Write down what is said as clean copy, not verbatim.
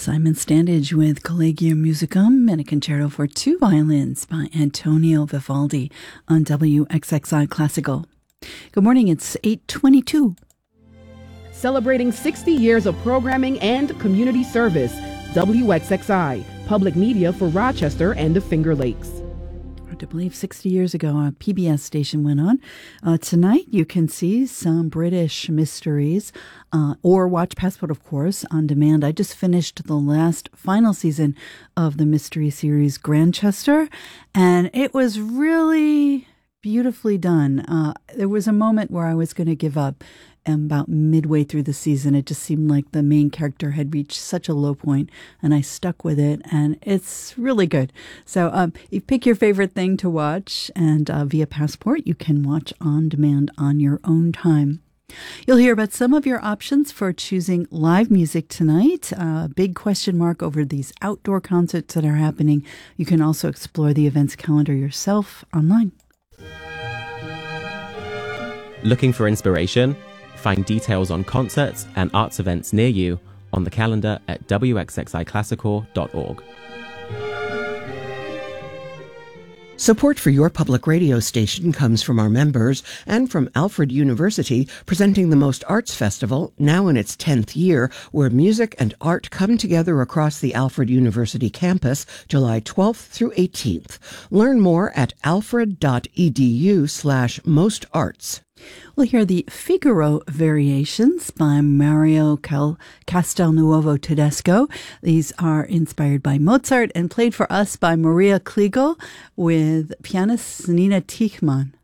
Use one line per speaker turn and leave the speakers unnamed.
Simon Standage with Collegium Musicum and a concerto for two violins by Antonio Vivaldi on WXXI Classical. Good morning, it's 8:22.
Celebrating 60 years of programming and community service, WXXI, public media for Rochester and the Finger Lakes.
Hard to believe 60 years ago a PBS station went on. Tonight you can see some British mysteries or watch Passport, of course, on demand. I just finished the final season of the mystery series Grantchester, and it was really beautifully done. There was a moment where I was going to give up. And about midway through the season, it just seemed like the main character had reached such a low point, and I stuck with it, and it's really good. So you pick your favorite thing to watch, and via Passport, you can watch on demand on your own time. You'll hear about some of your options for choosing live music tonight. Big question mark over these outdoor concerts that are happening. You can also explore the events calendar yourself online.
Looking for inspiration? Find details on concerts and arts events near you on the calendar at wxxiclassical.org.
Support for your public radio station comes from our members and from Alfred University, presenting the Most Arts Festival, now in its 10th year, where music and art come together across the Alfred University campus, July 12th through 18th. Learn more at alfred.edu/mostarts.
We'll hear the Figaro Variations by Mario Castelnuovo Tedesco. These are inspired by Mozart and played for us by Maria Kliegel with pianist Nina Teichmann.